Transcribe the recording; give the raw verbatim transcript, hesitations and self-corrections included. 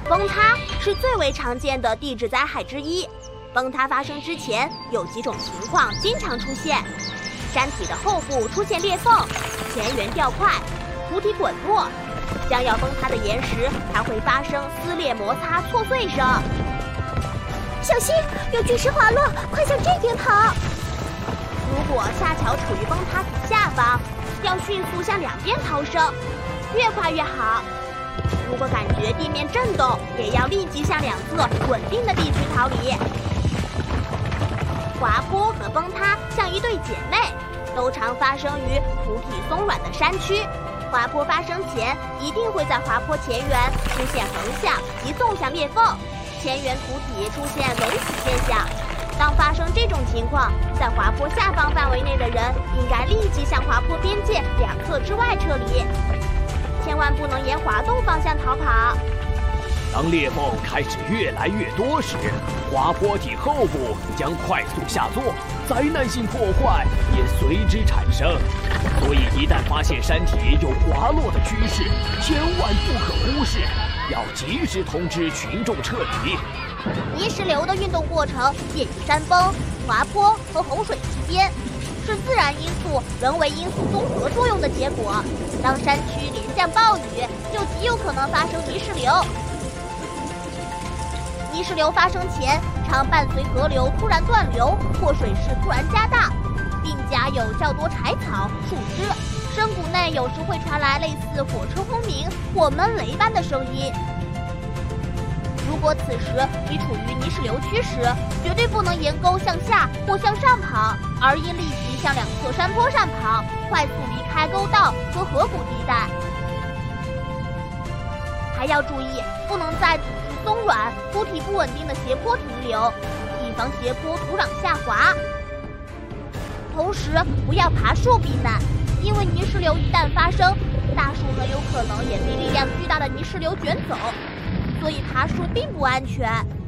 崩塌是最为常见的地质灾害之一。崩塌发生之前，有几种情况经常出现：山体的后部出现裂缝，前缘掉块，土体滚落，将要崩塌的岩石还会发生撕裂、摩擦、挫碎声。 小心，有巨石滑落，快向这边跑！ 如果恰巧处于崩塌体下方，要迅速向两边逃生，越快越好。如果感觉地面震动，也要立即向两侧稳定的地区逃离。滑坡和崩塌像一对姐妹，都常发生于土体松软的山区。滑坡发生前，一定会在滑坡前缘出现横向及纵向裂缝，前缘土体出现隆起现象。当发生这种情况，在滑坡下方范围内的人应该立即向滑坡边界两侧之外撤离，千万不能沿滑动方向逃跑。 当裂缝开始越来越多时，滑坡体后部将快速下坐，灾难性破坏也随之产生。所以一旦发现山体有滑落的趋势，千万不可忽视，要及时通知群众撤离。 泥石流的运动过程介于山崩、滑坡和洪水之间，是自然因素、人为因素综合作用的结果。当山区连降暴雨，就极有可能发生泥石流。泥石流发生前，常伴随河流突然断流或水势突然加大，并夹有较多柴草、树枝，深谷内有时会传来类似火车轰鸣或闷雷般的声音。如果此时你处于泥石流区时，绝对不能沿沟向下或向上跑，而应立即向两侧山坡上跑，快速离开沟道和河谷地带。还要注意，不能在土质松软、土体不稳定的斜坡停留，以防斜坡土壤下滑。同时，不要爬树避难，因为泥石流一旦发生，大树很有可能也被力量巨大的泥石流卷走。所以爬树并不安全。